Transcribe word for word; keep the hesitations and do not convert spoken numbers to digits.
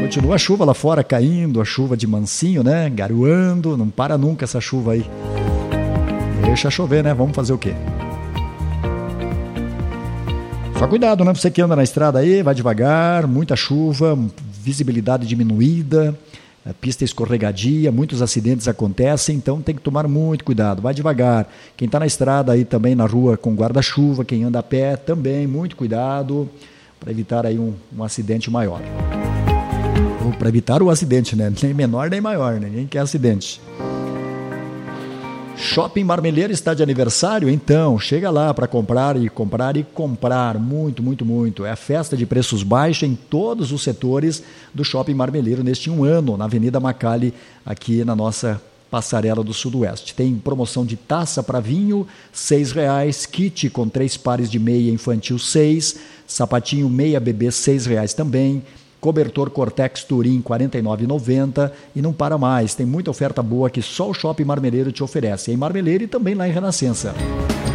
Continua a chuva lá fora caindo, a chuva de mansinho, né? Garoando, não para nunca essa chuva aí. Deixa chover, né? Vamos fazer o quê? Só cuidado, né? Você que anda na estrada aí, vai devagar, muita chuva, visibilidade diminuída, pista escorregadia, muitos acidentes acontecem, então tem que tomar muito cuidado, vai devagar. Quem está na estrada aí também na rua com guarda-chuva, quem anda a pé também, muito cuidado para evitar aí um, um acidente maior. Ou para evitar o acidente, né? Nem menor nem maior, né? Ninguém quer acidente. Shopping Marmeleiro está de aniversário? Então, chega lá para comprar e comprar e comprar, muito, muito, muito. É a festa de preços baixos em todos os setores do Shopping Marmeleiro neste um ano, na Avenida Macali, aqui na nossa Passarela do Sudoeste. Tem promoção de taça para vinho, seis reais, kit com três pares de meia infantil, seis, sapatinho meia bebê, seis reais também. Cobertor Cortex Turim, quarenta e nove reais e noventa centavos e não para mais. Tem muita oferta boa que só o Shopping Marmeleiro te oferece. Em Marmeleiro e também lá em Renascença.